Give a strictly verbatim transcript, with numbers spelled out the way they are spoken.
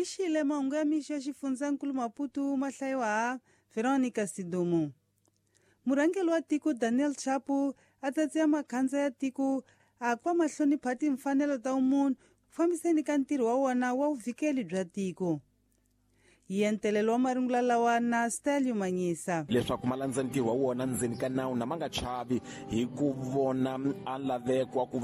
Mishile maunga misha xifunzankulu Maputo mahlayiwa Veronica Sidumu. Murangelo wa tiko Daniel Chapo atatsia makhandza ya tiko akwa mahloni phati mfanelo ta umunhu kufambiseni ka ntirho wa wona wa uvikeli bya tiko. Yentelelo wa marungula lawa na Stelio Manyisa leswaku malandza ntirho wa wona ndzeni ka nawu na manga chavi hi ku vona a lavekwa ku